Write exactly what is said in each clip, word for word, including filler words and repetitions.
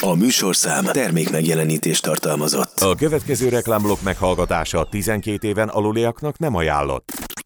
A műsorszám termék megjelenítést tartalmazott. A következő reklámblokk meghallgatása tizenkét éven aluliaknak nem ajánlott.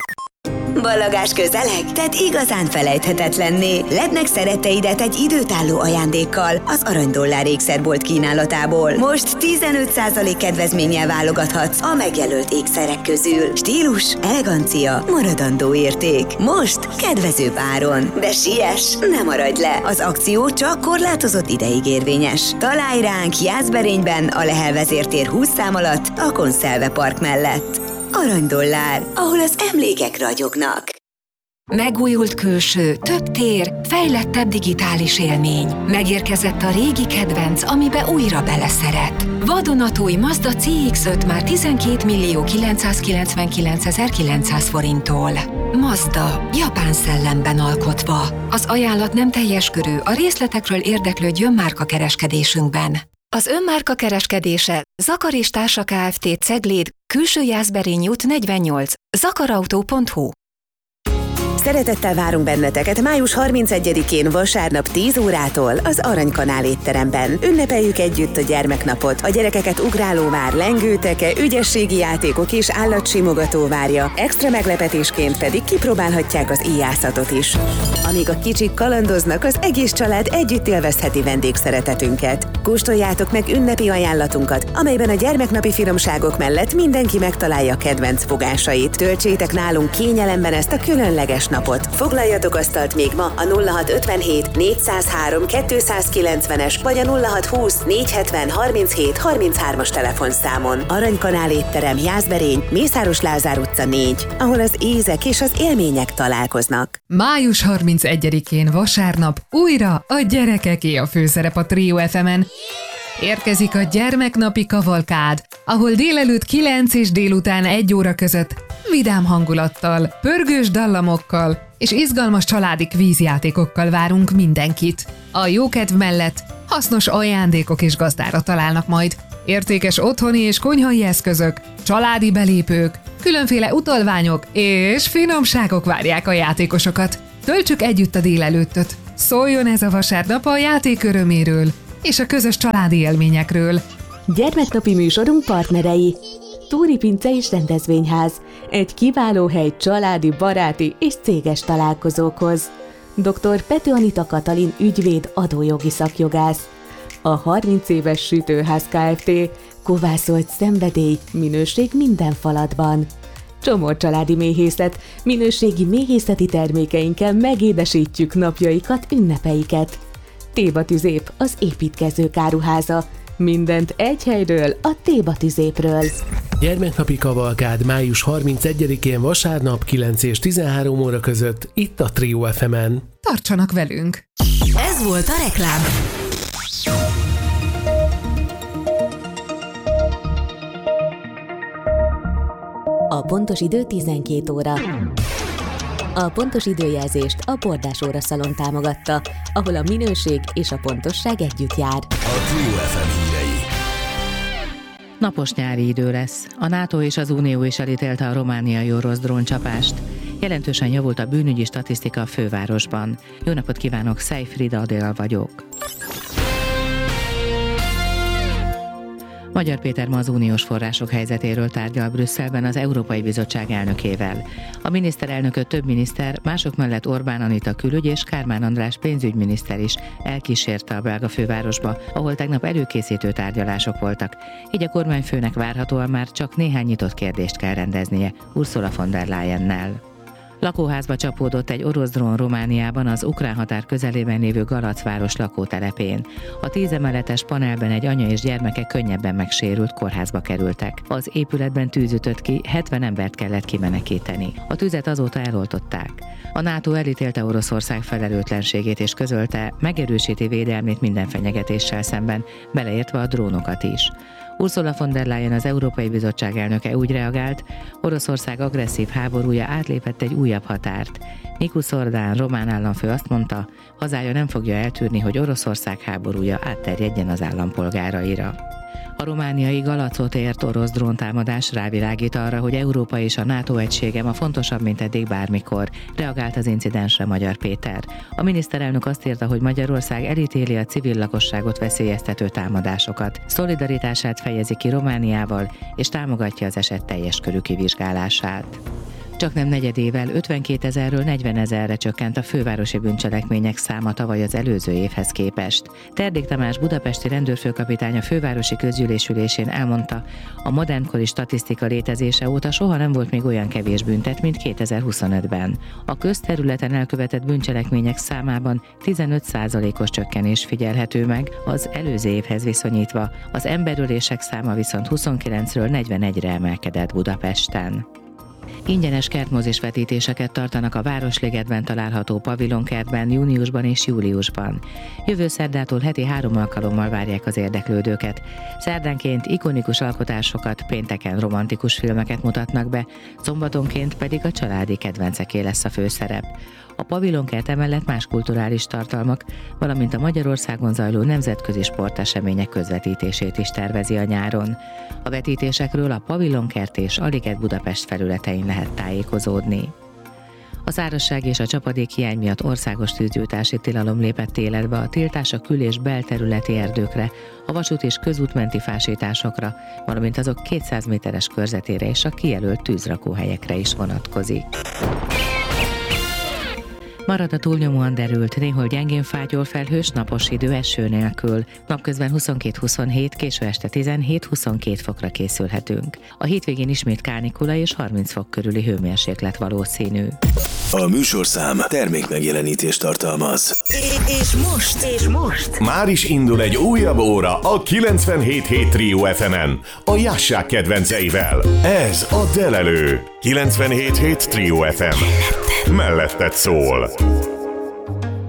Ballagás közeleg? Tedd igazán felejthetetlenné. Ledd meg szeretteidet egy időtálló ajándékkal az Aranydollár ékszerbolt kínálatából. Most tizenöt százalék kedvezménnyel válogathatsz a megjelölt ékszerek közül. Stílus, elegancia, maradandó érték. Most kedvezőbb áron. De siess, ne maradj le! Az akció csak korlátozott ideig érvényes. Találj ránk Jászberényben, a Lehel vezértér húsz szám alatt, a Konzelve Park mellett. Aranydollár, ahol az emlékek ragyognak. Megújult külső, több tér, fejlettebb digitális élmény. Megérkezett a régi kedvenc, amibe újra beleszeret. Vadonatúj Mazda cé iksz öt már tizenkét millió kilencszázkilencvenkilencezer-kilencszáz forinttól. Mazda, japán szellemben alkotva. Az ajánlat nem teljes körű, a részletekről érdeklődjön márkakereskedésünkben. Az önmárka kereskedése Zakar és Társa Kft. Cegléd, Külső Jászberény út negyvennyolc, zakarautó pont hu. Szeretettel várunk benneteket május harmincegyedikén vasárnap tíz órától az Aranykanál étteremben. Ünnepeljük együtt a gyermeknapot. A gyerekeket ugrálóvár, lengőteke, ügyességi játékok és állatsimogató várja. Extra meglepetésként pedig kipróbálhatják az íjászatot is. Amíg a kicsik kalandoznak, az egész család együtt élvezheti vendégszeretetünket. Kóstoljátok meg ünnepi ajánlatunkat, amelyben a gyermeknapi finomságok mellett mindenki megtalálja kedvenc fogásait. Töltsétek nálunk kényelemben ezt a különleges napot. Foglaljatok asztalt még ma a nulla hat ötvenhét négyszázhárom kétszázkilencvenes vagy a nulla hat húsz négyszázhetven harminchét harminchármas telefonszámon. Aranykanál étterem, Jászberény, Mészáros Lázár utca négy, ahol az ízek és az élmények találkoznak. május harmincegyedikén vasárnap újra a gyerekeké a főszerep a Trio ef emen. Érkezik a gyermeknapi kavalkád, ahol délelőtt kilenc és délután egy óra között vidám hangulattal, pörgős dallamokkal és izgalmas családi kvízjátékokkal várunk mindenkit. A jókedv mellett hasznos ajándékok is gazdára találnak majd. Értékes otthoni és konyhai eszközök, családi belépők, különféle utalványok és finomságok várják a játékosokat. Töltsük együtt a délelőttöt. Szóljon ez a vasárnap a játék öröméről és a közös családi élményekről. Gyermeknapi műsorunk partnerei: Túri Pince és Rendezvényház, egy kiváló hely családi, baráti és céges találkozókhoz. doktor Pető Anita Katalin ügyvéd, adójogi szakjogász. A harminc éves Sütőház Kft. Kovászolt szenvedély, minőség minden falatban. Csomor családi méhészet, minőségi méhészeti termékeinkkel megédesítjük napjaikat, ünnepeiket. Téba Tüzép, az építkezők áruháza. Mindent egy helyről, a Téba Tüzépről. Gyermeknapi kavalkád május harmincegyedikén vasárnap kilenc és tizenhárom óra között itt a Trio ef emen. Tartsanak velünk! Ez volt a reklám. A pontos idő tizenkét óra. A pontos időjelzést a Bordás óraszalon támogatta, ahol a minőség és a pontosság együtt jár. A Trio ef em hírei. Napos nyári idő lesz. A NATO és az Unió is elítélte a romániai orosz dróncsapást. Jelentősen javult a bűnügyi statisztika a fővárosban. Jó napot kívánok, Szejfrida Adél vagyok. Magyar Péter ma az uniós források helyzetéről tárgyal Brüsszelben az Európai Bizottság elnökével. A miniszterelnököt több miniszter, mások mellett Orbán Anita külügy és Kármán András pénzügyminiszter is elkísérte a belga fővárosba, ahol tegnap előkészítő tárgyalások voltak. Így a kormányfőnek várhatóan már csak néhány nyitott kérdést kell rendeznie Ursula von der Leyennel. Lakóházba csapódott egy orosz drón Romániában, az ukrán határ közelében lévő Galacváros lakótelepén. A tíz emeletes panelben egy anya és gyermeke könnyebben megsérült, kórházba kerültek. Az épületben tűz ütött ki, hetven embert kellett kimenekíteni. A tüzet azóta eloltották. A NATO elítélte Oroszország felelőtlenségét és közölte, megerősíti védelmét minden fenyegetéssel szemben, beleértve a drónokat is. Ursula von der Leyen, az Európai Bizottság elnöke úgy reagált, Oroszország agresszív háborúja átlépett egy újabb határt. Nikus Orbán, román államfő azt mondta, hazája nem fogja eltűrni, hogy Oroszország háborúja átterjedjen az állampolgáraira. A romániai Galacot ért orosz dróntámadás rávilágít arra, hogy Európa és a NATO egysége ma fontosabb, mint eddig bármikor, reagált az incidensre Magyar Péter. A miniszterelnök azt írta, hogy Magyarország elítéli a civil lakosságot veszélyeztető támadásokat, szolidaritását fejezi ki Romániával, és támogatja az eset teljes körű kivizsgálását. Csak nem negyedével ötvenkétezerről negyvenezerre csökkent a fővárosi bűncselekmények száma tavaly az előző évhez képest. Terdék Tamás budapesti rendőrfőkapitány a fővárosi közgyűlésülésén elmondta, a modernkori statisztika létezése óta soha nem volt még olyan kevés büntet, mint kétezer-huszonötben. A közterületen elkövetett bűncselekmények számában tizenöt százalékos csökkenés figyelhető meg az előző évhez viszonyítva, az emberölések száma viszont huszonkilencről negyvenegyre emelkedett Budapesten. Ingyenes kertmozis vetítéseket tartanak a Városligetben található pavilonkertben júniusban és júliusban. Jövő szerdától heti három alkalommal várják az érdeklődőket. Szerdánként ikonikus alkotásokat, pénteken romantikus filmeket mutatnak be, szombatonként pedig a családi kedvenceké lesz a főszerep. A pavilonkert emellett más kulturális tartalmak, valamint a Magyarországon zajló nemzetközi sportesemények közvetítését is tervezi a nyáron. A vetítésekről a pavilonkert és a Liget Budapest felületein lehet tájékozódni. A szárazság és a csapadékhiány miatt országos tűzgyújtási tilalom lépett életbe, a tiltás a kül- és belterületi erdőkre, a vasút és közútmenti fásításokra, valamint azok kétszáz méteres körzetére és a kijelölt tűzrakóhelyekre is vonatkozik. Marad a túlnyomóan derült, néhol gyengén fátyol felhős, napos idő eső nélkül. Napközben huszonkettő-huszonhét, késő este tizenhét-huszonkét fokra készülhetünk. A hétvégén ismét kánikula és harminc fok körüli hőmérséklet valószínű. A műsorszám termékmegjelenítést tartalmaz. És most, és most Már is indul egy újabb óra a kilencvenhét hét Trio ef emen, a Jássák kedvenceivel. Ez a Delelő. kilencvenhét hét Trio ef em. Melletted szól.